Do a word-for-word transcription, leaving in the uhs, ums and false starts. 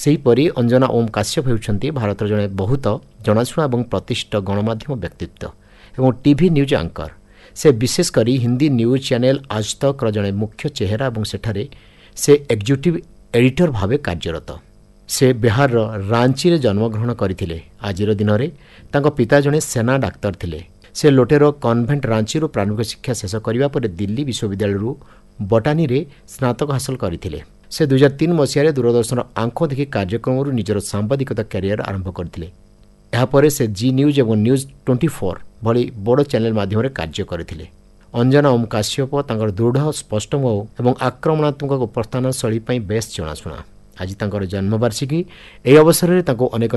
ସେହିପରି ଅଞ୍ଜନା ଓମ୍ କାଶ୍ୟପ ହେଉଛନ୍ତି ଭାରତର ଜଣେ ବହୁତ ଜଣାଶୁଣା ଏବଂ ପ୍ରତିଷ୍ଠିତ ଗଣମାଧ୍ୟମ ବ୍ୟକ୍ତିତ୍ୱ ଏବଂ ଟିଭି ନ୍ୟୁଜ୍ ଆଙ୍କର। ସେ ବିଶେଷ କରି ହିନ୍ଦୀ ନ୍ୟୁଜ୍ ଚ୍ୟାନେଲ ଆଜ୍ ତକ୍ର ଜଣେ ମୁଖ୍ୟ ଚେହେରା ଏବଂ ସେଠାରେ ସେ ଏକ୍ଜିକ୍ୟୁଟିଭ୍ ଏଡିଟର ଭାବେ କାର୍ଯ୍ୟରତ। ସେ ବିହାରର ରାଞ୍ଚିରେ ଜନ୍ମଗ୍ରହଣ କରିଥିଲେ। ଆଜିର ଦିନରେ ତାଙ୍କ ପିତା ଜଣେ ସେନା ଡାକ୍ତର ଥିଲେ। ସେ ଲୋଟେରୋ କନଭେଣ୍ଟ ରାଞ୍ଚିରୁ ପ୍ରାରମ୍ଭିକ ଶିକ୍ଷା ଶେଷ କରିବା ପରେ ଦିଲ୍ଲୀ ବିଶ୍ୱବିଦ୍ୟାଳୟରୁ ବଟାନୀରେ ସ୍ନାତକ ହାସଲ କରିଥିଲେ। ସେ ଦୁଇ ହଜାର ତିନି ମସିହାରେ ଦୂରଦର୍ଶନର ଆଙ୍କ ଦେଖି କାର୍ଯ୍ୟକ୍ରମରୁ ନିଜର ସାମ୍ବାଦିକତା କ୍ୟାରିୟର ଆରମ୍ଭ କରିଥିଲେ। ଏହାପରେ ସେ ଜି ନ୍ୟୁଜ୍ ଏବଂ ନ୍ୟୁଜ୍ ଟ୍ୱେଣ୍ଟି ଫୋର୍ ଭଳି ବଡ଼ ଚ୍ୟାନେଲ ମାଧ୍ୟମରେ କାର୍ଯ୍ୟ କରିଥିଲେ। ଅଞ୍ଜନା ଓମ୍ କାଶ୍ୟପ ତାଙ୍କର ଦୃଢ଼ ସ୍ପଷ୍ଟମୁହ ଏବଂ ଆକ୍ରମଣାତ୍ମକ ଉପସ୍ଥାନ ଶୈଳୀ ପାଇଁ ବେଶ୍ ଜଣାଶୁଣା। ଆଜି ତାଙ୍କର ଜନ୍ମବାର୍ଷିକୀ। ଏହି ଅବସରରେ ତାଙ୍କୁ ଅନେକ